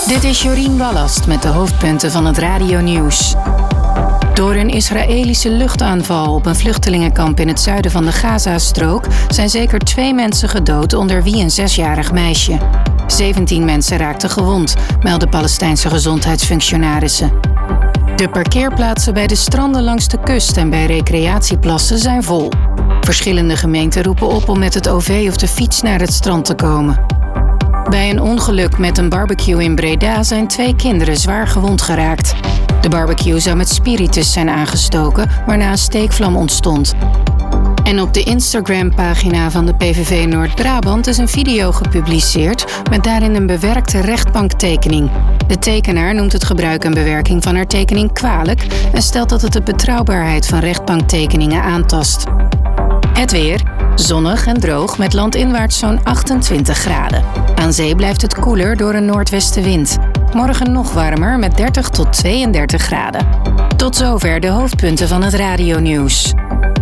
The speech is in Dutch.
Dit is Jorien Wallast met de hoofdpunten van het radionieuws. Door een Israëlische luchtaanval op een vluchtelingenkamp in het zuiden van de Gazastrook zijn zeker 2 mensen gedood, onder wie een 6-jarig meisje. 17 mensen raakten gewond, melden Palestijnse gezondheidsfunctionarissen. De parkeerplaatsen bij de stranden langs de kust en bij recreatieplassen zijn vol. Verschillende gemeenten roepen op om met het OV of de fiets naar het strand te komen. Bij een ongeluk met een barbecue in Breda zijn 2 kinderen zwaar gewond geraakt. De barbecue zou met spiritus zijn aangestoken, waarna een steekvlam ontstond. En op de Instagram-pagina van de PVV Noord-Brabant is een video gepubliceerd met daarin een bewerkte rechtbanktekening. De tekenaar noemt het gebruik en bewerking van haar tekening kwalijk en stelt dat het de betrouwbaarheid van rechtbanktekeningen aantast. Het weer. Zonnig en droog met landinwaarts zo'n 28 graden. Aan zee blijft het koeler door een noordwestenwind. Morgen nog warmer met 30 tot 32 graden. Tot zover de hoofdpunten van het radionieuws.